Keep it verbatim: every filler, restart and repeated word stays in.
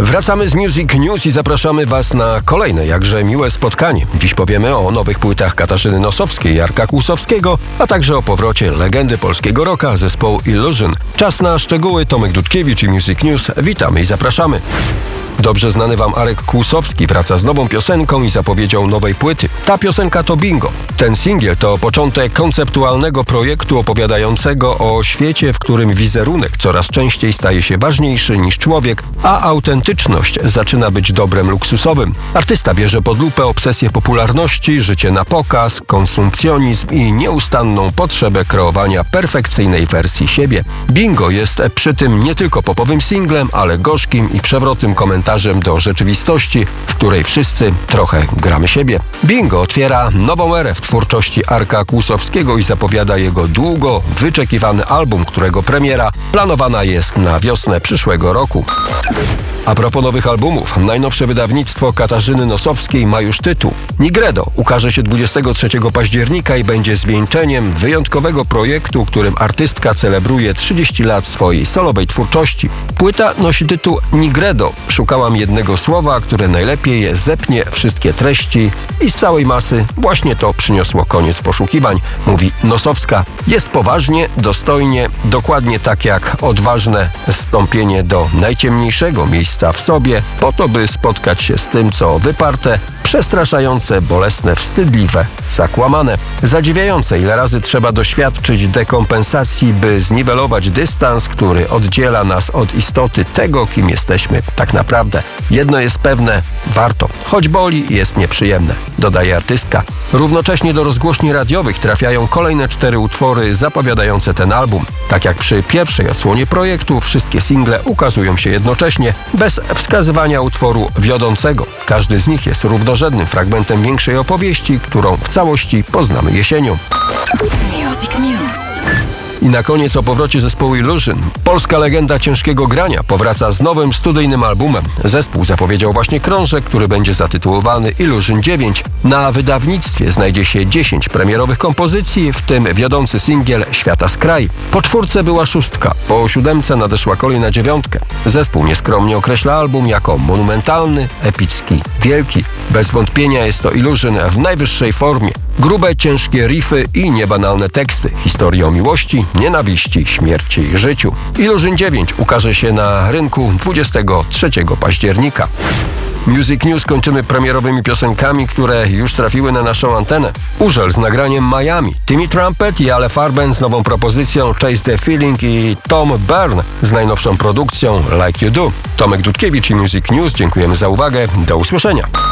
Wracamy z Music News i zapraszamy Was na kolejne, jakże miłe spotkanie. Dziś powiemy o nowych płytach Katarzyny Nosowskiej, Jarka Kłusowskiego, a także o powrocie legendy polskiego rocka zespołu Illusion. Czas na szczegóły. Tomek Dudkiewicz i Music News. Witamy i zapraszamy. Dobrze znany Wam Arek Kłusowski wraca z nową piosenką i zapowiedzią nowej płyty. Ta piosenka to Bingo. Ten singiel to początek konceptualnego projektu opowiadającego o świecie, w którym wizerunek coraz częściej staje się ważniejszy niż człowiek, a autentyczność zaczyna być dobrem luksusowym. Artysta bierze pod lupę obsesję popularności, życie na pokaz, konsumpcjonizm i nieustanną potrzebę kreowania perfekcyjnej wersji siebie. Bingo jest przy tym nie tylko popowym singlem, ale gorzkim i przewrotnym komentarzem do rzeczywistości, w której wszyscy trochę gramy siebie. Bingo otwiera nową erę w twórczości Arka Kłusowskiego i zapowiada jego długo wyczekiwany album, którego premiera planowana jest na wiosnę przyszłego roku. A propos nowych albumów, najnowsze wydawnictwo Katarzyny Nosowskiej ma już tytuł. Nigredo ukaże się dwudziestego trzeciego października i będzie zwieńczeniem wyjątkowego projektu, którym artystka celebruje trzydzieści lat swojej solowej twórczości. Płyta nosi tytuł Nigredo. Szukałam jednego słowa, które najlepiej zepnie wszystkie treści i z całej masy właśnie to przyniosło koniec poszukiwań, mówi Nosowska. Jest poważnie, dostojnie, dokładnie tak jak odważne zstąpienie do najciemniejszego miejsca w sobie, po to, by spotkać się z tym, co wyparte, przestraszające, bolesne, wstydliwe, zakłamane. Zadziwiające, ile razy trzeba doświadczyć dekompensacji, by zniwelować dystans, który oddziela nas od istoty tego, kim jesteśmy tak naprawdę. Jedno jest pewne, warto, choć boli i jest nieprzyjemne, dodaje artystka. Równocześnie do rozgłośni radiowych trafiają kolejne cztery utwory zapowiadające ten album. Tak jak przy pierwszej odsłonie projektu, wszystkie single ukazują się jednocześnie, bez wskazywania utworu wiodącego. Każdy z nich jest równorzędnym fragmentem większej opowieści, którą w całości poznamy jesienią. Music News. I na koniec o powrocie zespołu Illusion. Polska legenda ciężkiego grania powraca z nowym studyjnym albumem. Zespół zapowiedział właśnie krążek, który będzie zatytułowany Illusion dziewięć. Na wydawnictwie znajdzie się dziesięć premierowych kompozycji, w tym wiodący singiel Świata z kraj. Po czwórce była szóstka, po siódemce nadeszła kolej na dziewiątkę. Zespół nieskromnie określa album jako monumentalny, epicki, wielki. Bez wątpienia jest to Illusion w najwyższej formie. Grube, ciężkie riffy i niebanalne teksty. Historie o miłości, nienawiści, śmierci i życiu. Illusion dziewięć ukaże się na rynku dwudziestego trzeciego października. Music News kończymy premierowymi piosenkami, które już trafiły na naszą antenę. Urzel z nagraniem Miami, Timmy Trumpet i Ale Farben z nową propozycją Chase the Feeling i Tom Byrne z najnowszą produkcją Like You Do. Tomek Dudkiewicz i Music News. Dziękujemy za uwagę. Do usłyszenia.